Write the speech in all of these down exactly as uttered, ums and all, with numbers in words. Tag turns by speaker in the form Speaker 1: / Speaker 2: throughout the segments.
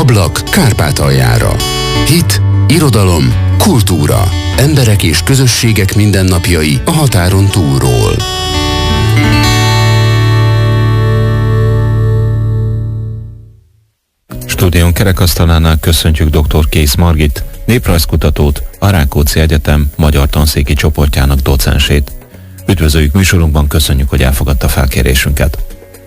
Speaker 1: Ablak Kárpátaljára. Hit, irodalom, kultúra. Emberek és közösségek mindennapjai a határon túlról.
Speaker 2: Stúdión kerekasztalánál köszöntjük dr. Kész Margit, néprajzkutatót, a Rákóczi Egyetem magyar tanszéki csoportjának docensét. Üdvözöljük műsorunkban, köszönjük, hogy elfogadta felkérésünket.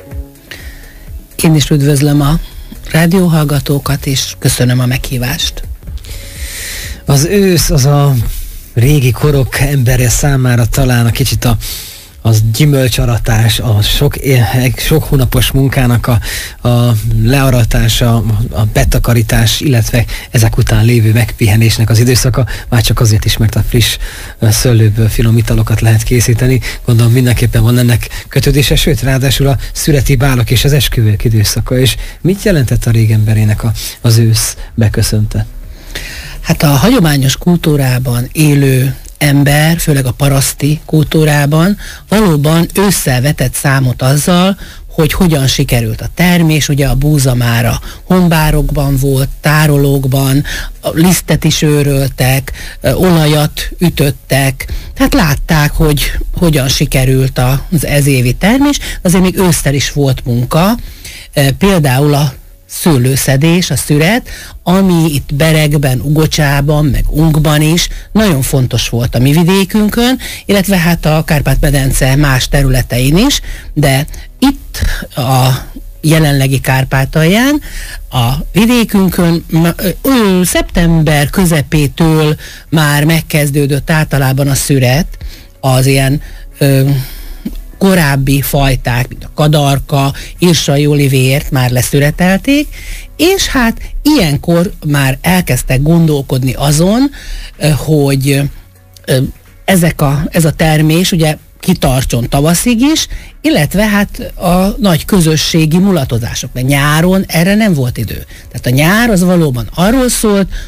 Speaker 3: Én is üdvözlöm a rádióhallgatókat, és köszönöm a meghívást.
Speaker 4: Az ősz az a régi korok embere számára talán a kicsit a az gyümölcsaratás, a sok, sok hónapos munkának a, a learatása, a betakarítás, illetve ezek után lévő megpihenésnek az időszaka, már csak azért is, mert a friss szőlőből finom italokat lehet készíteni. Gondolom mindenképpen van ennek kötődése, sőt, ráadásul a születi bálok és az esküvők időszaka. És mit jelentett a régemberének a, az ősz beköszönte?
Speaker 3: Hát a hagyományos kultúrában élő ember, főleg a paraszti kultúrában valóban ősszel vetett számot azzal, hogy hogyan sikerült a termés. Ugye a búza már a honbárokban volt, tárolókban, lisztet is őröltek, olajat ütöttek, tehát látták, hogy hogyan sikerült az ezévi termés, azért még ősszel is volt munka, például a szőlőszedés, a szüret, ami itt Beregben, Ugocsában, meg Ungban is nagyon fontos volt a mi vidékünkön, illetve hát a Kárpát-medence más területein is, de itt a jelenlegi Kárpátalján, a vidékünkön ö, szeptember közepétől már megkezdődött általában a szüret, az ilyen ö, korábbi fajták, mint a kadarka, irsai olivért már leszüretelték, és hát ilyenkor már elkezdtek gondolkodni azon, hogy ezek a, ez a termés ugye kitartson tavaszig is, illetve hát a nagy közösségi mulatozások, mert nyáron erre nem volt idő. Tehát a nyár az valóban arról szólt,